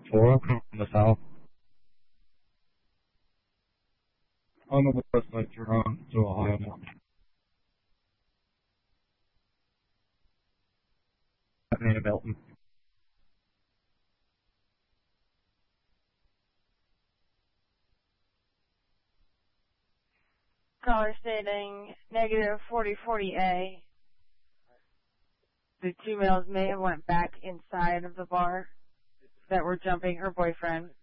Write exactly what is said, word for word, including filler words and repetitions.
Four from the south. On the west side, you're on to Ohio now. Happening in Belton. Caller stating negative forty forty A. The two males may have went back inside of the bar that were jumping her boyfriend.